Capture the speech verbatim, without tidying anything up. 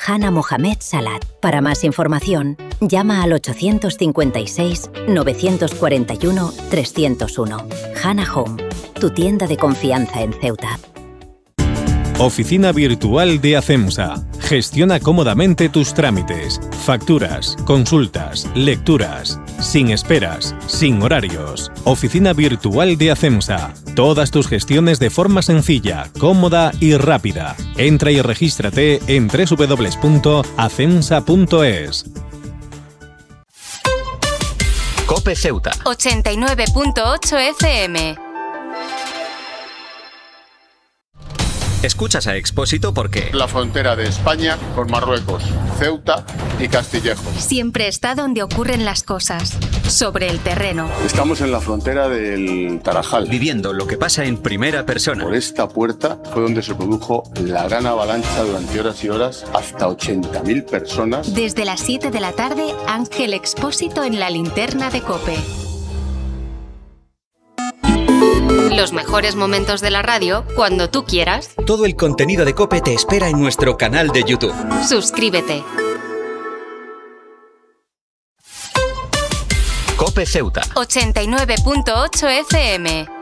Hana Mohamed Salat. Para más información, llama al ochocientos cincuenta y seis, novecientos cuarenta y uno, trescientos uno. Hana Home, tu tienda de confianza en Ceuta. Oficina virtual de ACEMSA. Gestiona cómodamente tus trámites, facturas, consultas, lecturas, sin esperas, sin horarios. Oficina virtual de ACEMSA. Todas tus gestiones de forma sencilla, cómoda y rápida. Entra y regístrate en doble u doble u doble u punto acemsa punto es. COPE Ceuta ochenta y nueve punto ocho F M. Escuchas a Expósito porque la frontera de España con Marruecos, Ceuta y Castillejo. Siempre está donde ocurren las cosas, sobre el terreno. Estamos en la frontera del Tarajal, viviendo lo que pasa en primera persona. Por esta puerta fue donde se produjo la gran avalancha durante horas y horas, hasta ochenta mil personas. Desde las siete de la tarde, Ángel Expósito en la linterna de COPE. Los mejores momentos de la radio cuando tú quieras. Todo el contenido de COPE te espera en nuestro canal de YouTube. Suscríbete. COPE Ceuta ochenta y nueve punto ocho F M.